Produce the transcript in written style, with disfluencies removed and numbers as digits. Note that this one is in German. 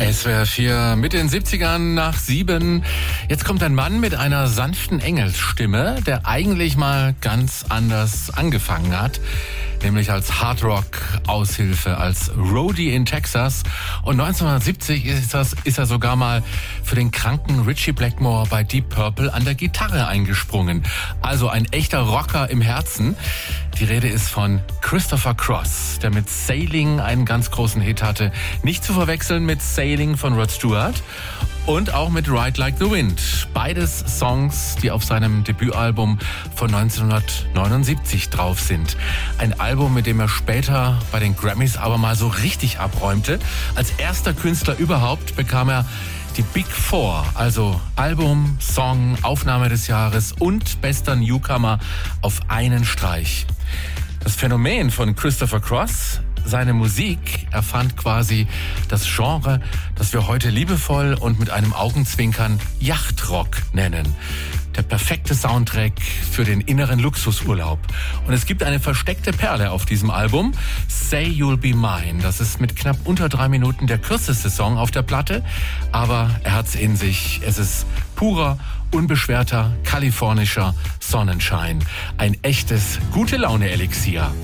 SWR 4 mit den 70ern nach 7. Jetzt kommt ein Mann mit einer sanften Engelsstimme, der eigentlich mal ganz anders angefangen hat. Nämlich als Hardrock-Aushilfe, als Roadie in Texas. Und 1970 ist er sogar mal für den kranken Ritchie Blackmore bei Deep Purple an der Gitarre eingesprungen. Also ein echter Rocker im Herzen. Die Rede ist von Christopher Cross, der mit Sailing einen ganz großen Hit hatte. Nicht zu verwechseln mit Sailing von Rod Stewart. Und auch mit Ride Like the Wind. Beides Songs, die auf seinem Debütalbum von 1979 drauf sind. Ein Album, mit dem er später bei den Grammys aber mal so richtig abräumte. Als erster Künstler überhaupt bekam er die Big Four, also Album, Song, Aufnahme des Jahres und bester Newcomer auf einen Streich. Das Phänomen von Christopher Cross: seine Musik erfand quasi das Genre, das wir heute liebevoll und mit einem Augenzwinkern Yachtrock nennen. Der perfekte Soundtrack für den inneren Luxusurlaub. Und es gibt eine versteckte Perle auf diesem Album, Say You'll Be Mine. Das ist mit knapp unter 3 Minuten der kürzeste Song auf der Platte, aber er hat's in sich. Es ist purer, unbeschwerter, kalifornischer Sonnenschein. Ein echtes Gute-Laune-Elixier.